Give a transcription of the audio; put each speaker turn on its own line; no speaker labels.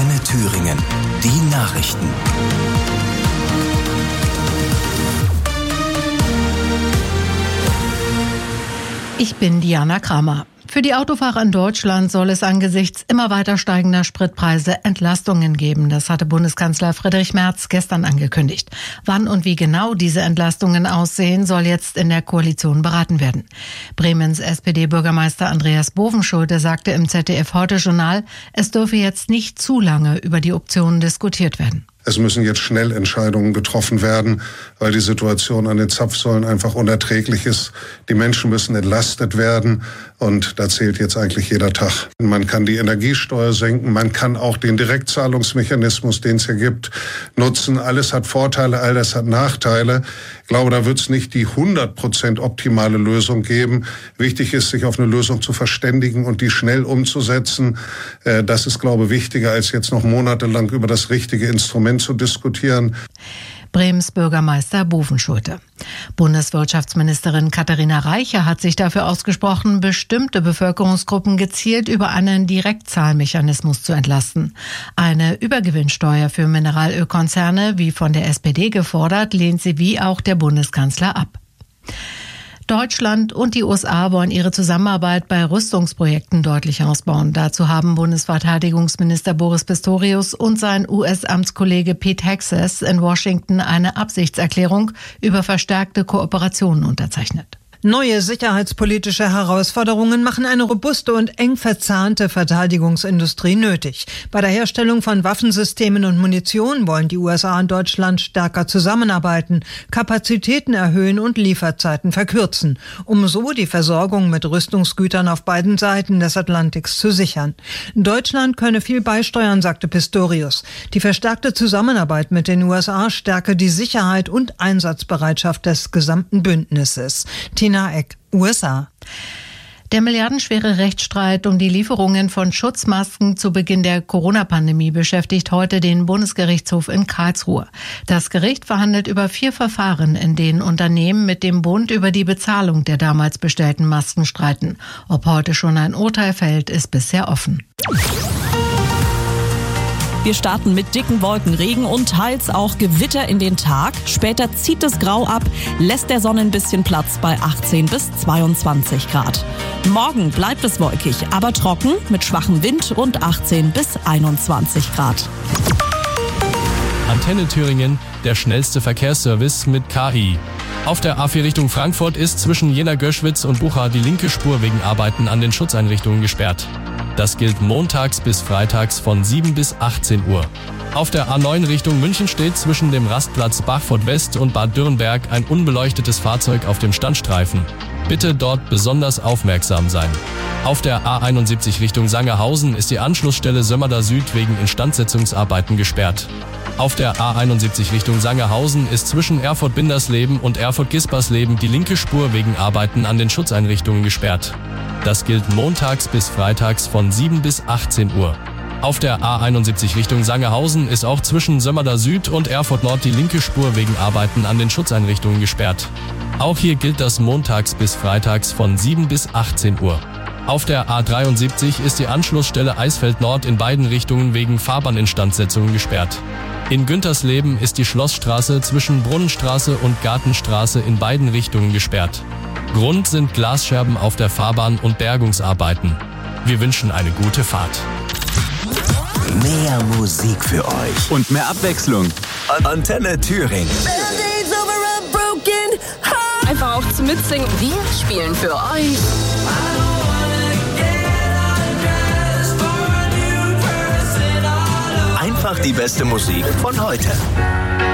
Antenne Thüringen. Die Nachrichten.
Ich bin Diana Kramer. Für die Autofahrer in Deutschland soll es angesichts immer weiter steigender Spritpreise Entlastungen geben. Das hatte Bundeskanzler Friedrich Merz gestern angekündigt. Wann und wie genau diese Entlastungen aussehen, soll jetzt in der Koalition beraten werden. Bremens SPD-Bürgermeister Andreas Bovenschulte sagte im ZDF-Heute-Journal, es dürfe jetzt nicht zu lange über die Optionen diskutiert werden.
Es müssen jetzt schnell Entscheidungen getroffen werden, weil die Situation an den Zapfsäulen einfach unerträglich ist. Die Menschen müssen entlastet werden und da zählt jetzt eigentlich jeder Tag. Man kann die Energiesteuer senken, man kann auch den Direktzahlungsmechanismus, den es hier gibt, nutzen. Alles hat Vorteile, alles hat Nachteile. Ich glaube, da wird es nicht die 100% optimale Lösung geben. Wichtig ist, sich auf eine Lösung zu verständigen und die schnell umzusetzen. Das ist, glaube ich, wichtiger, als jetzt noch monatelang über das richtige Instrument zu diskutieren.
Bremens Bürgermeister Bovenschulte. Bundeswirtschaftsministerin Katharina Reiche hat sich dafür ausgesprochen, bestimmte Bevölkerungsgruppen gezielt über einen Direktzahlmechanismus zu entlasten. Eine Übergewinnsteuer für Mineralölkonzerne, wie von der SPD gefordert, lehnt sie wie auch der Bundeskanzler ab. Deutschland und die USA wollen ihre Zusammenarbeit bei Rüstungsprojekten deutlich ausbauen. Dazu haben Bundesverteidigungsminister Boris Pistorius und sein US-Amtskollege Pete Hegseth in Washington eine Absichtserklärung über verstärkte Kooperationen unterzeichnet.
Neue sicherheitspolitische Herausforderungen machen eine robuste und eng verzahnte Verteidigungsindustrie nötig. Bei der Herstellung von Waffensystemen und Munition wollen die USA und Deutschland stärker zusammenarbeiten, Kapazitäten erhöhen und Lieferzeiten verkürzen, um so die Versorgung mit Rüstungsgütern auf beiden Seiten des Atlantiks zu sichern. Deutschland könne viel beisteuern, sagte Pistorius. Die verstärkte Zusammenarbeit mit den USA stärke die Sicherheit und Einsatzbereitschaft des gesamten Bündnisses. Tina Eck, USA.
Der milliardenschwere Rechtsstreit um die Lieferungen von Schutzmasken zu Beginn der Corona-Pandemie beschäftigt heute den Bundesgerichtshof in Karlsruhe. Das Gericht verhandelt über 4 Verfahren, in denen Unternehmen mit dem Bund über die Bezahlung der damals bestellten Masken streiten. Ob heute schon ein Urteil fällt, ist bisher offen.
Wir starten mit dicken Wolken, Regen und teils auch Gewitter in den Tag. Später zieht es grau ab, lässt der Sonne ein bisschen Platz bei 18 bis 22 Grad. Morgen bleibt es wolkig, aber trocken mit schwachem Wind und 18 bis 21 Grad.
Antenne Thüringen, der schnellste Verkehrsservice mit KI. Auf der A4 Richtung Frankfurt ist zwischen Jena-Göschwitz und Bucha die linke Spur wegen Arbeiten an den Schutzeinrichtungen gesperrt. Das gilt montags bis freitags von 7 bis 18 Uhr. Auf der A9 Richtung München steht zwischen dem Rastplatz Bachfurt West und Bad Dürrenberg ein unbeleuchtetes Fahrzeug auf dem Standstreifen. Bitte dort besonders aufmerksam sein. Auf der A71 Richtung Sangerhausen ist die Anschlussstelle Sömmerda Süd wegen Instandsetzungsarbeiten gesperrt. Auf der A71 Richtung Sangerhausen ist zwischen Erfurt-Bindersleben und Erfurt-Gispersleben die linke Spur wegen Arbeiten an den Schutzeinrichtungen gesperrt. Das gilt montags bis freitags von 7 bis 18 Uhr. Auf der A71 Richtung Sangerhausen ist auch zwischen Sömmerda Süd und Erfurt Nord die linke Spur wegen Arbeiten an den Schutzeinrichtungen gesperrt. Auch hier gilt das montags bis freitags von 7 bis 18 Uhr. Auf der A73 ist die Anschlussstelle Eisfeld Nord in beiden Richtungen wegen Fahrbahninstandsetzungen gesperrt. In Güntersleben ist die Schlossstraße zwischen Brunnenstraße und Gartenstraße in beiden Richtungen gesperrt. Grund sind Glasscherben auf der Fahrbahn und Bergungsarbeiten. Wir wünschen eine gute Fahrt.
Mehr Musik für euch.
Und mehr Abwechslung.
Antenne Thüringen.
Einfach auch zum Mitsingen. Wir spielen für euch.
Einfach die beste Musik von heute.